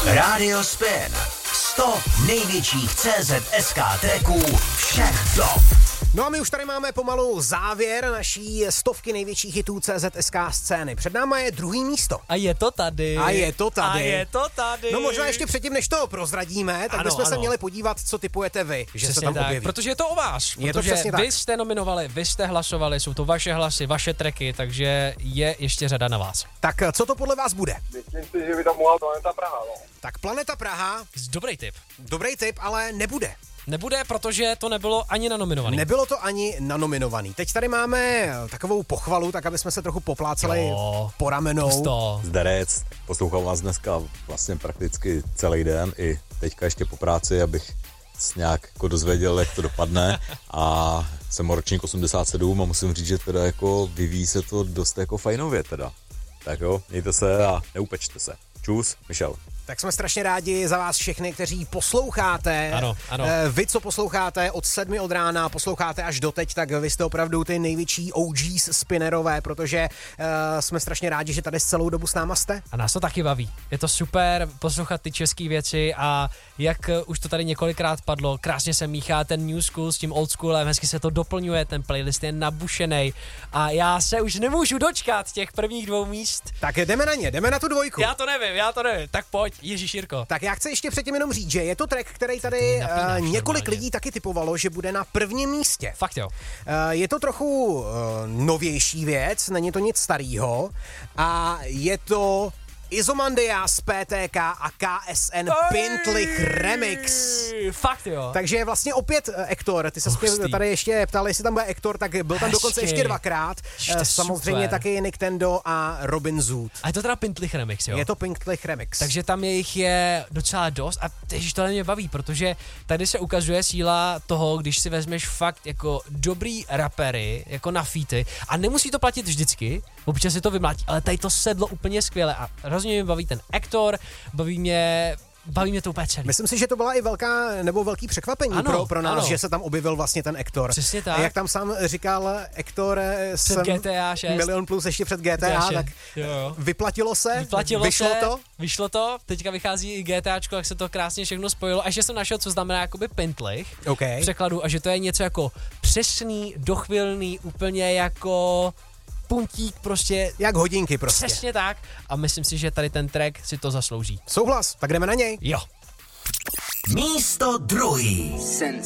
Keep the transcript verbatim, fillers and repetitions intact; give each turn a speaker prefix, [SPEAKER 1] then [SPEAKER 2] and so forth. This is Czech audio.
[SPEAKER 1] Radio Spin. sto největších C Z S K tracků všech dob.
[SPEAKER 2] No a my už tady máme pomalu závěr naší stovky největších hitů C Z S K scény. Před náma je druhý místo.
[SPEAKER 3] A je to tady.
[SPEAKER 2] A je to tady.
[SPEAKER 3] A je to tady.
[SPEAKER 2] No možná ještě předtím, než to prozradíme, tak
[SPEAKER 3] ano,
[SPEAKER 2] bychom
[SPEAKER 3] ano.
[SPEAKER 2] se měli podívat, co tipujete vy, že
[SPEAKER 3] Přesně
[SPEAKER 2] se tam
[SPEAKER 3] tak,
[SPEAKER 2] objeví.
[SPEAKER 3] protože je to o vás.
[SPEAKER 2] Je to
[SPEAKER 3] protože
[SPEAKER 2] přesně tak.
[SPEAKER 3] vy jste nominovali, vy jste hlasovali, jsou to vaše hlasy, vaše tracky, takže je ještě řada na vás.
[SPEAKER 2] Tak co to podle vás bude?
[SPEAKER 4] Myslím si, že by tam mohla Planeta Praha, no.
[SPEAKER 2] Tak Planeta Praha,
[SPEAKER 3] Dobrý tip.
[SPEAKER 2] dobrý tip, ale nebude.
[SPEAKER 3] Nebude, protože to nebylo ani nanominovaný.
[SPEAKER 2] Nebylo to ani nanominovaný. Teď tady máme takovou pochvalu, tak aby jsme se trochu poplácali
[SPEAKER 3] Jo,
[SPEAKER 2] po ramenou.
[SPEAKER 3] To.
[SPEAKER 5] Zdarec, poslouchal vás dneska vlastně prakticky celý den i teďka ještě po práci, abych se nějak jako dozvěděl, jak to dopadne, a jsem ročník osmdesát sedm a musím říct, že teda jako vyvíjí se to dost jako fajnově teda. Tak jo, mějte se a neupečte se. Čus, Michal.
[SPEAKER 2] Tak jsme strašně rádi za vás všechny, kteří posloucháte.
[SPEAKER 3] Ano, ano.
[SPEAKER 2] Vy, co posloucháte od sedmi od rána, posloucháte až doteď, tak vy jste opravdu ty největší O Gs spinnerové, protože uh, jsme strašně rádi, že tady s celou dobu s náma jste.
[SPEAKER 3] A nás to taky baví. Je to super poslouchat ty české věci a jak už to tady několikrát padlo, krásně se míchá ten new school s tím old schoolem, hezky se to doplňuje, ten playlist je nabušenej a já se už nemůžu dočkat těch prvních dvou míst.
[SPEAKER 2] Tak jdeme na ně, jdeme na tu dvojku.
[SPEAKER 3] Já to nevím, já to nevím. Tak pojď, Ježíš Jirko.
[SPEAKER 2] Tak já chci ještě předtím jenom říct, že je to track, který tady
[SPEAKER 3] napínáš
[SPEAKER 2] uh, několik
[SPEAKER 3] normálně.
[SPEAKER 2] lidí taky typovalo, že bude na prvním místě.
[SPEAKER 3] Fakt jo.
[SPEAKER 2] Uh, je to trochu uh, novější věc, není to nic starýho a je to Izomandias, P T K a K S N Pintlich Remix.
[SPEAKER 3] Fakt jo.
[SPEAKER 2] Takže vlastně opět uh, Ektor, ty se
[SPEAKER 3] Hustý.
[SPEAKER 2] tady ještě ptal, jestli tam bude Ektor, tak byl tam dokonce
[SPEAKER 3] Hezky.
[SPEAKER 2] ještě dvakrát.
[SPEAKER 3] Ježiš, to
[SPEAKER 2] Uh,
[SPEAKER 3] je
[SPEAKER 2] samozřejmě
[SPEAKER 3] super.
[SPEAKER 2] taky Nick Tendo a Robin Zoot.
[SPEAKER 3] A je to teda Pintlich remix, jo?
[SPEAKER 2] Je to Pintlich Remix.
[SPEAKER 3] Takže tam jejich je docela dost a tež to mě baví, protože tady se ukazuje síla toho, když si vezmeš fakt jako dobrý rapery, jako na featy a nemusí to platit vždycky, občas si to vymlátí, ale tady to sedlo úplně skvěle a hrozně mě baví ten Ektor, baví mě Baví mě to úplně celý.
[SPEAKER 2] Myslím si, že to byla i velká, nebo velký překvapení
[SPEAKER 3] Ano,
[SPEAKER 2] pro, pro nás,
[SPEAKER 3] ano.
[SPEAKER 2] že se tam objevil vlastně ten Ektor.
[SPEAKER 3] Přesně tak.
[SPEAKER 2] A jak tam sám říkal Ektor,
[SPEAKER 3] Před G T A šest.
[SPEAKER 2] Milion plus ještě před G T A, tak
[SPEAKER 3] jo, jo.
[SPEAKER 2] vyplatilo se,
[SPEAKER 3] Vyplatilo
[SPEAKER 2] vyšlo
[SPEAKER 3] se,
[SPEAKER 2] to.
[SPEAKER 3] Vyšlo to, teďka vychází i GTAčko, jak se to krásně všechno spojilo. A ještě jsem našel, co znamená jakoby Pintlich
[SPEAKER 2] OK.
[SPEAKER 3] v překladu a že to je něco jako přesný, dochvilný, úplně jako puntík prostě.
[SPEAKER 2] Jak hodinky prostě.
[SPEAKER 3] Přesně tak. A myslím si, že tady ten track si to zaslouží.
[SPEAKER 2] Souhlas, tak jdeme na něj.
[SPEAKER 3] Jo.
[SPEAKER 1] Místo druhý.
[SPEAKER 6] Sense.